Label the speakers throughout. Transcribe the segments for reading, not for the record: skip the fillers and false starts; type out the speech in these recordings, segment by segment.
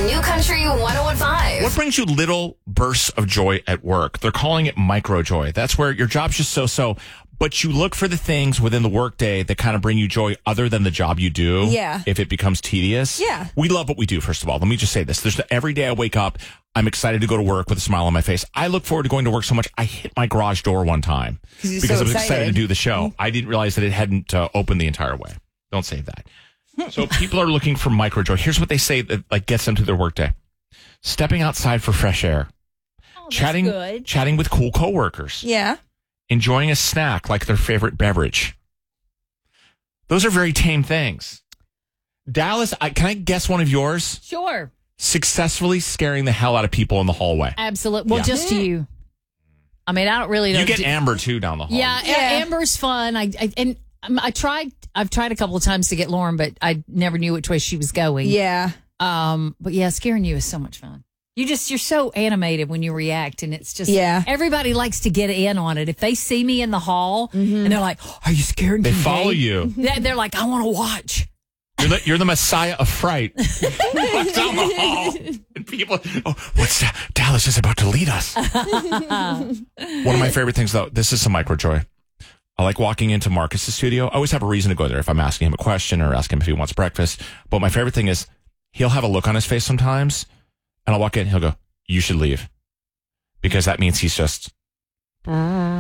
Speaker 1: New Country 101.5.
Speaker 2: What brings you little bursts of joy at work? They're calling it micro joy. That's where your job's just so-so, but you look for the things within the workday that kind of bring you joy other than the job you do.
Speaker 3: Yeah.
Speaker 2: If it becomes tedious.
Speaker 3: Yeah.
Speaker 2: We love what we do, first of all. Let me just say this. Every day I wake up, I'm excited to go to work with a smile on my face. I look forward to going to work so much, I hit my garage door one time because I was excited to do the show. I didn't realize that it hadn't opened the entire way. Don't say that. So people are looking for micro joy. Here's what they say that gets them to their workday. Stepping outside for fresh air.
Speaker 4: Oh,
Speaker 2: Chatting with cool coworkers.
Speaker 3: Yeah.
Speaker 2: Enjoying a snack like their favorite beverage. Those are very tame things. Dallas, can I guess one of yours?
Speaker 4: Sure.
Speaker 2: Successfully scaring the hell out of people in the hallway.
Speaker 4: Absolutely. Well,
Speaker 2: Yeah.
Speaker 4: just you. I mean, I don't really know.
Speaker 2: You get Amber too down the hall.
Speaker 4: Yeah, Amber's fun. I've tried a couple of times to get Lauren, but I never knew which way she was going.
Speaker 3: Yeah.
Speaker 4: But yeah, scaring you is so much fun. You're so animated when you react, and it's just everybody likes to get in on it. If they see me in the hall and they're like, "Are you scared?"
Speaker 2: They follow you.
Speaker 4: They're like, "I want to watch."
Speaker 2: You're the messiah of fright. Walk down the hall, and people, what's that? Dallas is about to lead us. One of my favorite things, though, this is some micro joy. I like walking into Marcus's studio. I always have a reason to go there if I'm asking him a question or asking him if he wants breakfast. But my favorite thing is he'll have a look on his face sometimes, and I'll walk in and he'll go, "You should leave," because that means he's just. And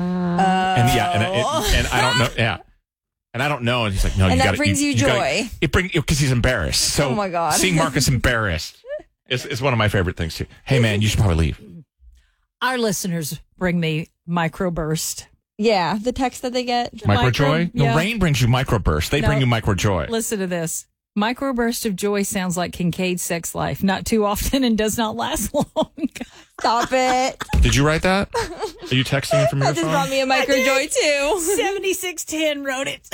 Speaker 2: I don't know. Yeah. And I don't know. And he's like, "No,
Speaker 3: and
Speaker 2: you got to."
Speaker 3: And that brings you joy.
Speaker 2: It brings because he's embarrassed. So
Speaker 3: oh my God.
Speaker 2: Seeing Marcus embarrassed is one of my favorite things too. Hey man, you should probably leave.
Speaker 4: Our listeners bring me microburst.
Speaker 3: Yeah, the text that they get.
Speaker 2: Micro joy?
Speaker 4: Yeah.
Speaker 2: No, Rain brings you microburst. They bring you micro joy.
Speaker 4: Listen to this. Microburst of joy sounds like Kincaid's sex life. Not too often and does not last long.
Speaker 3: Stop it.
Speaker 2: Did you write that? Are you texting it from your
Speaker 3: That just
Speaker 2: phone?
Speaker 3: brought me a micro joy too.
Speaker 4: 7610 wrote it.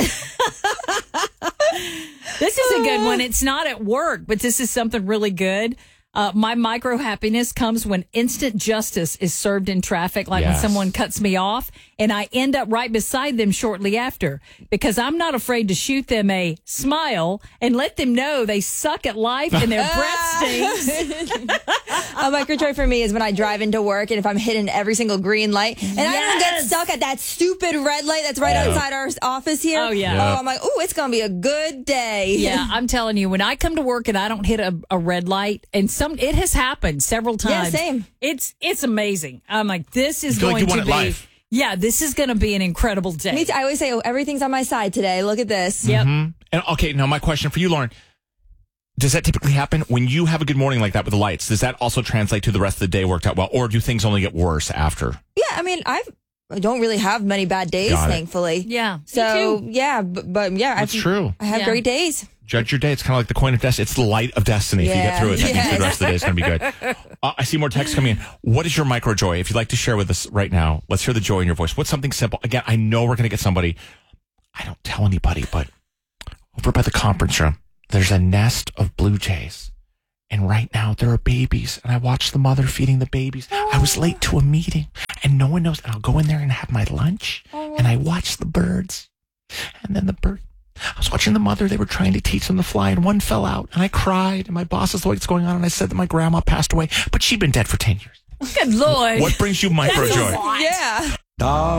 Speaker 4: This is a good one. It's not at work, but this is something really good. My micro happiness comes when instant justice is served in traffic, like when someone cuts me off and I end up right beside them shortly after, because I'm not afraid to shoot them a smile and let them know they suck at life and their breath stinks.
Speaker 3: A micro joy for me is when I drive into work and if I'm hitting every single green light and I don't get stuck at that stupid red light that's right outside our office here.
Speaker 4: Oh, yeah.
Speaker 3: Oh, I'm like, it's going to be a good day.
Speaker 4: Yeah, I'm telling you, when I come to work and I don't hit a red light, and it has happened several times.
Speaker 3: Yeah, same.
Speaker 4: It's amazing. I'm like, this is
Speaker 2: you feel
Speaker 4: going
Speaker 2: like you
Speaker 4: to
Speaker 2: want
Speaker 4: be.
Speaker 2: life.
Speaker 4: Yeah, this is going to be an incredible day.
Speaker 3: Me too. I always say, everything's on my side today. Look at this.
Speaker 4: Yep.
Speaker 2: Mm-hmm. And okay, now my question for you, Lauren. Does that typically happen when you have a good morning like that with the lights? Does that also translate to the rest of the day worked out well, or do things only get worse after?
Speaker 3: Yeah, I mean, I don't really have many bad days, thankfully.
Speaker 4: Yeah.
Speaker 3: So, yeah, but yeah.
Speaker 2: That's true.
Speaker 3: I have great days.
Speaker 2: Judge your day. It's kind of like the coin of destiny. It's the light of destiny. If you get through it, that means the rest of the day is going to be good. I see more texts coming in. What is your micro joy? If you'd like to share with us right now, let's hear the joy in your voice. What's something simple? Again, I know we're going to get somebody. I don't tell anybody, but over by the conference room, there's a nest of blue jays. And right now there are babies. And I watched the mother feeding the babies. I was late to a meeting and no one knows. And I'll go in there and have my lunch. And I watch the birds. And then the bird. I was watching the mother. They were trying to teach them to fly, and one fell out. And I cried. And my boss is like, "What's going on?" And I said that my grandma passed away, but she'd been dead for 10 years.
Speaker 4: Good Lord.
Speaker 2: What brings you micro joy?
Speaker 3: Yeah.